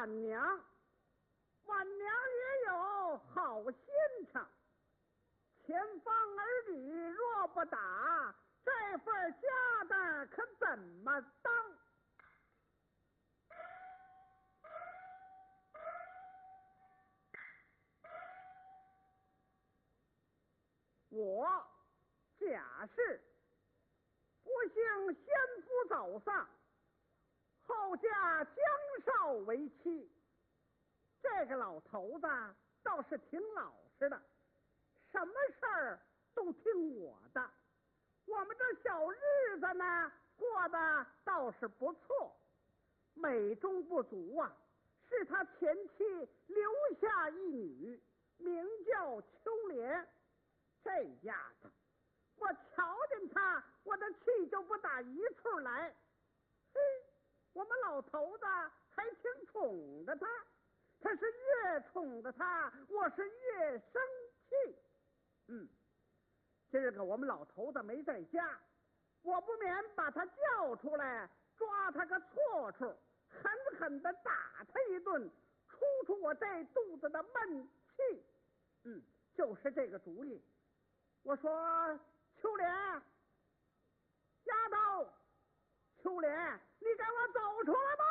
晚娘，晚娘也有好心肠。前方儿女若不打，这份家当可怎么当？我贾氏不幸先夫早丧，后嫁江少为妻。这个老头子倒是挺老实的，什么事儿都听我的。我们这小日子呢，过得倒是不错。美中不足啊，是他前妻留下一女，名叫秋莲。这丫头，我瞧见她，我的气就不打一处来。嘿，我们老头子还挺宠着她，他是越宠着她，我是越生气。今儿个我们老头子没在家，我不免把他叫出来，抓他个错处，狠狠的打他一顿，出我这肚子的闷气。就是这个主意。我说秋莲，丫头，秋莲，你给我走出来吧！